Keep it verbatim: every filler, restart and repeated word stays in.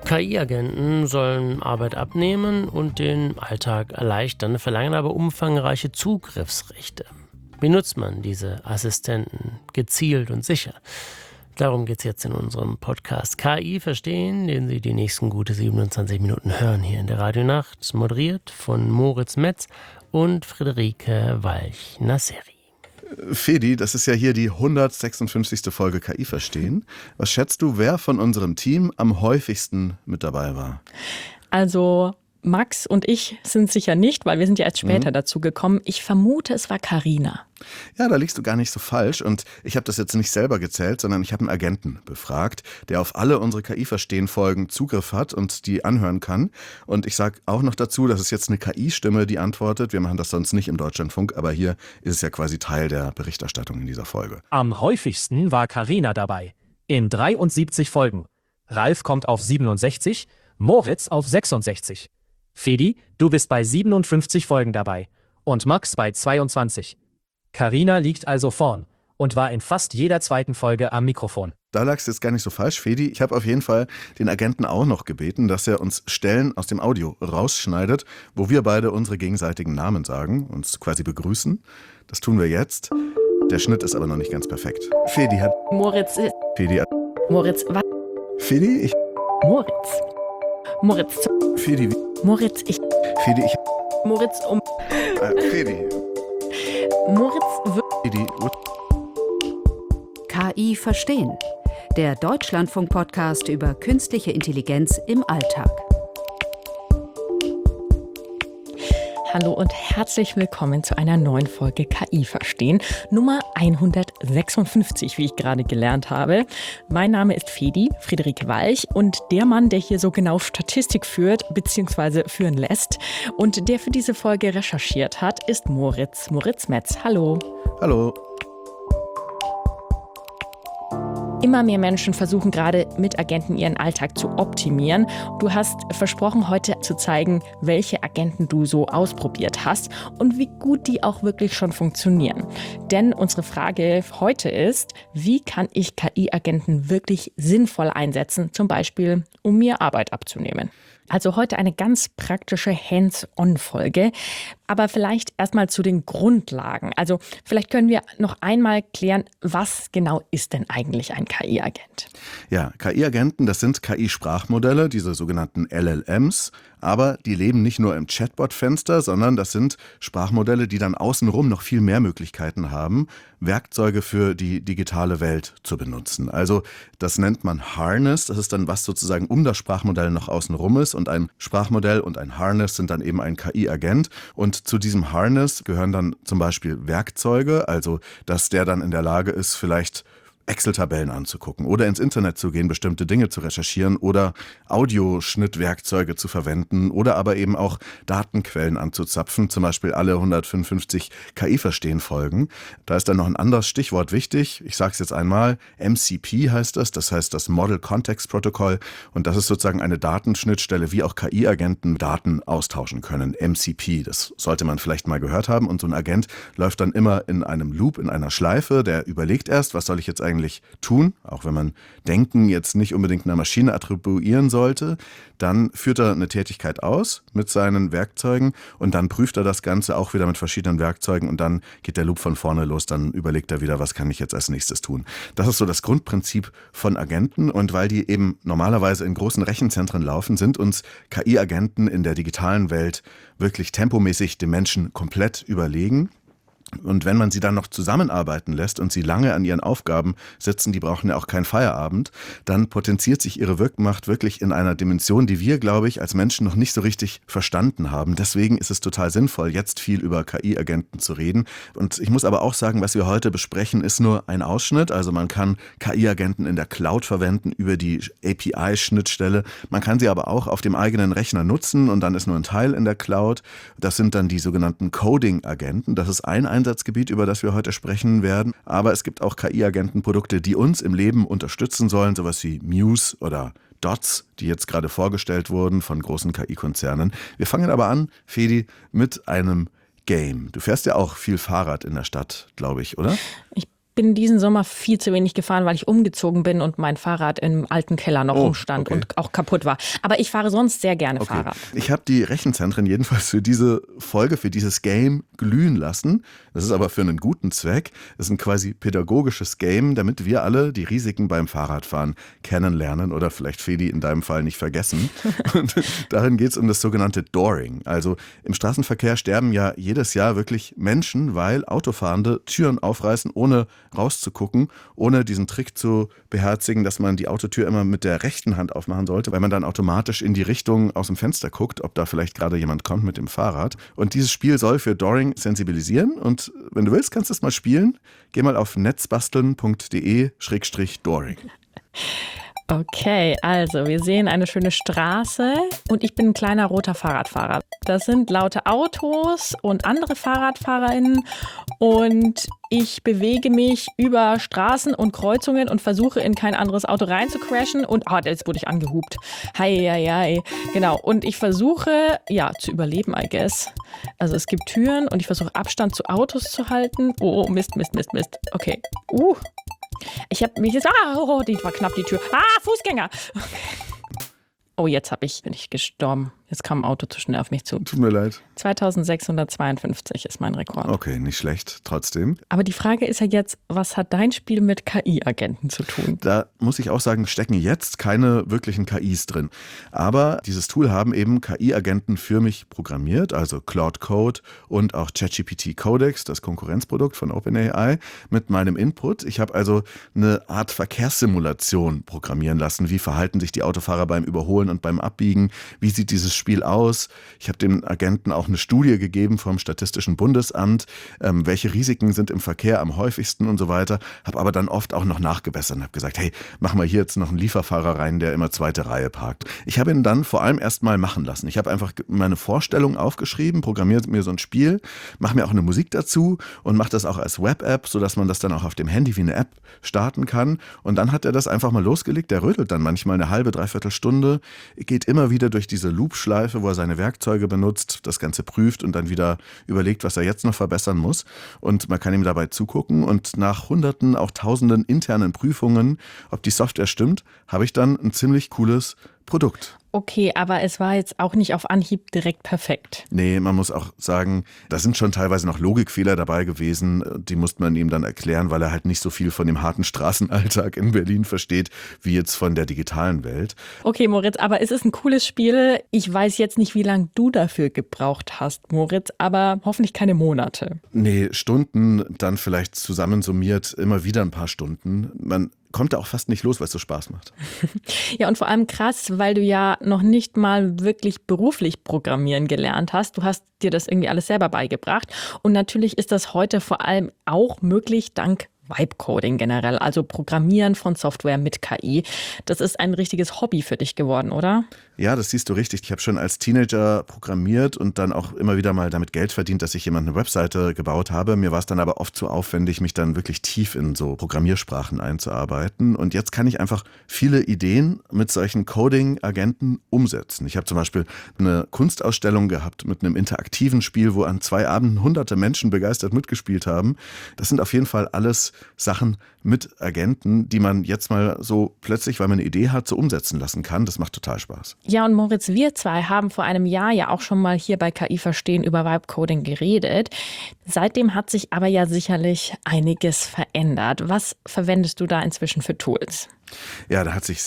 K I-Agenten sollen Arbeit abnehmen und den Alltag erleichtern, verlangen aber umfangreiche Zugriffsrechte. Wie nutzt man diese Assistenten gezielt und sicher? Darum geht es jetzt in unserem Podcast K I verstehen, den Sie die nächsten gute siebenundzwanzig Minuten hören hier in der Radionacht, moderiert von Moritz Metz und Friederike Walch-Nasseri. Fedi, das ist ja hier die hundertsechsundfünfzigste Folge K I verstehen. Was schätzt du, wer von unserem Team am häufigsten mit dabei war? Also Max und ich sind sicher nicht, weil wir sind ja erst später mhm. dazu gekommen. Ich vermute, es war Carina. Ja, da liegst du gar nicht so falsch. Und ich habe das jetzt nicht selber gezählt, sondern ich habe einen Agenten befragt, der auf alle unsere K I-Verstehen-Folgen Zugriff hat und die anhören kann. Und ich sage auch noch dazu, das ist jetzt eine K I-Stimme, die antwortet. Wir machen das sonst nicht im Deutschlandfunk, aber hier ist es ja quasi Teil der Berichterstattung in dieser Folge. Am häufigsten war Carina dabei. In dreiundsiebzig Folgen. Ralf kommt auf siebenundsechzig, Moritz auf sechsundsechzig. Fedi, du bist bei siebenundfünfzig Folgen dabei und Max bei zweiundzwanzig. Carina liegt also vorn und war in fast jeder zweiten Folge am Mikrofon. Da lagst du jetzt gar nicht so falsch, Fedi. Ich habe auf jeden Fall den Agenten auch noch gebeten, dass er uns Stellen aus dem Audio rausschneidet, wo wir beide unsere gegenseitigen Namen sagen, uns quasi begrüßen. Das tun wir jetzt. Der Schnitt ist aber noch nicht ganz perfekt. Fedi hat... Moritz... Fedi hat... Moritz... Was? Fedi, ich... Moritz... Moritz... Fedi... Moritz, ich... Fedi, ich... Moritz, um... Äh, Fedi... Moritz... Fedi... K I verstehen. Der Deutschlandfunk-Podcast über künstliche Intelligenz im Alltag. Hallo und herzlich willkommen zu einer neuen Folge K I verstehen, Nummer hundertsechsundfünfzig, wie ich gerade gelernt habe. Mein Name ist Fedi, Friederike Walch, und der Mann, der hier so genau Statistik führt bzw. führen lässt und der für diese Folge recherchiert hat, ist Moritz, Moritz Metz. Hallo. Hallo. Immer mehr Menschen versuchen gerade mit Agenten ihren Alltag zu optimieren. Du hast versprochen, heute zu zeigen, welche Agenten du so ausprobiert hast und wie gut die auch wirklich schon funktionieren. Denn unsere Frage heute ist, wie kann ich K I-Agenten wirklich sinnvoll einsetzen, zum Beispiel, um mir Arbeit abzunehmen? Also heute eine ganz praktische Hands-on-Folge, aber vielleicht erstmal zu den Grundlagen. Also vielleicht können wir noch einmal klären, was genau ist denn eigentlich ein K I-Agent? Ja, K I-Agenten, das sind K I-Sprachmodelle, diese sogenannten L L Ms, aber die leben nicht nur im Chatbot-Fenster, sondern das sind Sprachmodelle, die dann außenrum noch viel mehr Möglichkeiten haben, Werkzeuge für die digitale Welt zu benutzen. Also das nennt man Harness, das ist dann was sozusagen um das Sprachmodell noch außenrum ist, und ein Sprachmodell und ein Harness sind dann eben ein K I-Agent, und zu diesem Harness gehören dann zum Beispiel Werkzeuge, also dass der dann in der Lage ist, vielleicht Excel-Tabellen anzugucken oder ins Internet zu gehen, bestimmte Dinge zu recherchieren oder Audioschnittwerkzeuge zu verwenden oder aber eben auch Datenquellen anzuzapfen, zum Beispiel alle hundertfünfundfünfzig K I-Verstehen-Folgen. Da ist dann noch ein anderes Stichwort wichtig. Ich sage es jetzt einmal. M C P heißt das, das heißt das Model Context Protocol, und das ist sozusagen eine Datenschnittstelle, wie auch K I-Agenten Daten austauschen können. M C P, das sollte man vielleicht mal gehört haben, und so ein Agent läuft dann immer in einem Loop, in einer Schleife, der überlegt erst, was soll ich jetzt eigentlich tun, auch wenn man Denken jetzt nicht unbedingt einer Maschine attribuieren sollte, dann führt er eine Tätigkeit aus mit seinen Werkzeugen und dann prüft er das Ganze auch wieder mit verschiedenen Werkzeugen und dann geht der Loop von vorne los, dann überlegt er wieder, was kann ich jetzt als nächstes tun. Das ist so das Grundprinzip von Agenten, und weil die eben normalerweise in großen Rechenzentren laufen, sind uns K I-Agenten in der digitalen Welt wirklich tempomäßig dem Menschen komplett überlegen. Und wenn man sie dann noch zusammenarbeiten lässt und sie lange an ihren Aufgaben sitzen, die brauchen ja auch keinen Feierabend, dann potenziert sich ihre Wirkmacht wirklich in einer Dimension, die wir, glaube ich, als Menschen noch nicht so richtig verstanden haben. Deswegen ist es total sinnvoll, jetzt viel über K I-Agenten zu reden. Und ich muss aber auch sagen, was wir heute besprechen, ist nur ein Ausschnitt. Also man kann K I-Agenten in der Cloud verwenden über die A P I-Schnittstelle. Man kann sie aber auch auf dem eigenen Rechner nutzen, und dann ist nur ein Teil in der Cloud. Das sind dann die sogenannten Coding-Agenten. Das ist ein Einsatzgebiet, über das wir heute sprechen werden. Aber es gibt auch K I-Agentenprodukte, die uns im Leben unterstützen sollen, sowas wie Muse oder Dots, die jetzt gerade vorgestellt wurden von großen K I-Konzernen. Wir fangen aber an, Fedi, mit einem Game. Du fährst ja auch viel Fahrrad in der Stadt, glaube ich, oder? Ich bin diesen Sommer viel zu wenig gefahren, weil ich umgezogen bin und mein Fahrrad im alten Keller noch Oh, rumstand okay. und auch kaputt war. Aber ich fahre sonst sehr gerne Okay. Fahrrad. Ich habe die Rechenzentren jedenfalls für diese Folge, für dieses Game glühen lassen. Das ist aber für einen guten Zweck. Das ist ein quasi pädagogisches Game, damit wir alle die Risiken beim Fahrradfahren kennenlernen oder vielleicht Fedi in deinem Fall nicht vergessen. Und darin geht es um das sogenannte Dooring. Also im Straßenverkehr sterben ja jedes Jahr wirklich Menschen, weil Autofahrende Türen aufreißen, ohne rauszugucken, ohne diesen Trick zu beherzigen, dass man die Autotür immer mit der rechten Hand aufmachen sollte, weil man dann automatisch in die Richtung aus dem Fenster guckt, ob da vielleicht gerade jemand kommt mit dem Fahrrad. Und dieses Spiel soll für Dooring sensibilisieren. Und wenn du willst, kannst du es mal spielen. Geh mal auf netzbasteln punkt de Schrägstrich Dooring. Okay, also wir sehen eine schöne Straße und ich bin ein kleiner roter Fahrradfahrer. Das sind laute Autos und andere FahrradfahrerInnen und ich bewege mich über Straßen und Kreuzungen und versuche in kein anderes Auto rein zu crashen und ah, jetzt wurde ich angehupt. Hei, hei, hei. Genau, und ich versuche, ja, zu überleben, I guess. Also es gibt Türen und ich versuche Abstand zu Autos zu halten. Oh, oh Mist, Mist, Mist, Mist. Okay, uh. Ich habe mich jetzt, ah, oh, die war knapp die Tür. Ah, Fußgänger. Oh, jetzt hab ich, bin ich gestorben. Jetzt kam ein Auto zu schnell auf mich zu. Tut mir leid. zweitausendsechshundertzweiundfünfzig ist mein Rekord. Okay, nicht schlecht, trotzdem. Aber die Frage ist ja jetzt, was hat dein Spiel mit K I-Agenten zu tun? Da muss ich auch sagen, stecken jetzt keine wirklichen K Is drin. Aber dieses Tool haben eben K I-Agenten für mich programmiert, also Claude Code und auch ChatGPT Codex, das Konkurrenzprodukt von OpenAI, mit meinem Input. Ich habe also eine Art Verkehrssimulation programmieren lassen. Wie verhalten sich die Autofahrer beim Überholen und beim Abbiegen? Wie sieht dieses Spiel aus? Ich habe dem Agenten auch eine Studie gegeben vom Statistischen Bundesamt, ähm, welche Risiken sind im Verkehr am häufigsten und so weiter. Habe aber dann oft auch noch nachgebessert und habe gesagt, hey, mach mal hier jetzt noch einen Lieferfahrer rein, der immer zweite Reihe parkt. Ich habe ihn dann vor allem erst mal machen lassen. Ich habe einfach meine Vorstellung aufgeschrieben, programmiere mir so ein Spiel, mache mir auch eine Musik dazu und mache das auch als Web-App, sodass man das dann auch auf dem Handy wie eine App starten kann. Und dann hat er das einfach mal losgelegt. Der rödelt dann manchmal eine halbe, dreiviertel Stunde, geht immer wieder durch diese Loop-Schleife, wo er seine Werkzeuge benutzt, das Ganze prüft und dann wieder überlegt, was er jetzt noch verbessern muss. Und man kann ihm dabei zugucken. Und nach hunderten, auch tausenden internen Prüfungen, ob die Software stimmt, habe ich dann ein ziemlich cooles Produkt. Okay, aber es war jetzt auch nicht auf Anhieb direkt perfekt. Nee, man muss auch sagen, da sind schon teilweise noch Logikfehler dabei gewesen. Die musste man ihm dann erklären, weil er halt nicht so viel von dem harten Straßenalltag in Berlin versteht, wie jetzt von der digitalen Welt. Okay, Moritz, aber es ist ein cooles Spiel. Ich weiß jetzt nicht, wie lange du dafür gebraucht hast, Moritz, aber hoffentlich keine Monate. Nee, Stunden, dann vielleicht zusammensummiert immer wieder ein paar Stunden. Man kommt da auch fast nicht los, weil es so Spaß macht. Ja, und vor allem krass, weil du ja noch nicht mal wirklich beruflich programmieren gelernt hast. Du hast dir das irgendwie alles selber beigebracht. Und natürlich ist das heute vor allem auch möglich dank Vibe-Coding generell, also Programmieren von Software mit K I. Das ist ein richtiges Hobby für dich geworden, oder? Ja, das siehst du richtig. Ich habe schon als Teenager programmiert und dann auch immer wieder mal damit Geld verdient, dass ich jemand eine Webseite gebaut habe. Mir war es dann aber oft zu aufwendig, mich dann wirklich tief in so Programmiersprachen einzuarbeiten. Und jetzt kann ich einfach viele Ideen mit solchen Coding-Agenten umsetzen. Ich habe zum Beispiel eine Kunstausstellung gehabt mit einem interaktiven Spiel, wo an zwei Abenden hunderte Menschen begeistert mitgespielt haben. Das sind auf jeden Fall alles Sachen mit Agenten, die man jetzt mal so plötzlich, weil man eine Idee hat, so umsetzen lassen kann. Das macht total Spaß. Ja, und Moritz, wir zwei haben vor einem Jahr ja auch schon mal hier bei K I Verstehen über Vibe-Coding geredet. Seitdem hat sich aber ja sicherlich einiges verändert. Was verwendest du da inzwischen für Tools? Ja, da hat sich